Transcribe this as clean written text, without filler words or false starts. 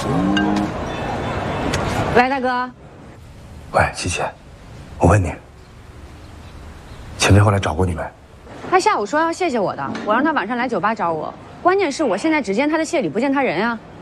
喂，大哥。 喂，琪琪，我问你，前飞后来找过你没？ 他下午说要谢谢我的，我让他晚上来酒吧找我。关键是我现在只见他的谢礼，不见他人啊。